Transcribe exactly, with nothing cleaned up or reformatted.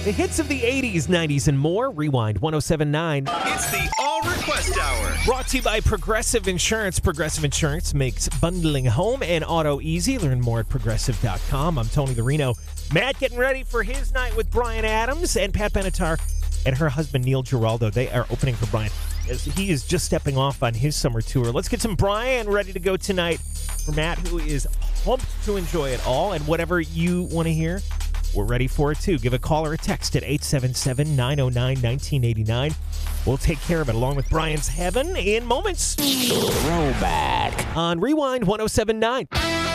The hits of the eighties, nineties, and more. Rewind ten seventy-nine. It's the All Request Hour. Brought to you by Progressive Insurance. Progressive Insurance makes bundling home and auto easy. Learn more at progressive dot com. I'm Tony the Reno. Matt getting ready for his night with Bryan Adams, and Pat Benatar and her husband Neil Giraldo. They are opening for Bryan as he is just stepping off on his summer tour. Let's get some Bryan ready to go tonight for Matt, who is pumped to enjoy it all. And whatever you want to hear, we're ready for it too. Give a call or a text at eight seven seven, nine oh nine, one nine eight nine. We'll take care of it along with Bryan's Heaven in moments. Throwback On Rewind ten seventy-nine.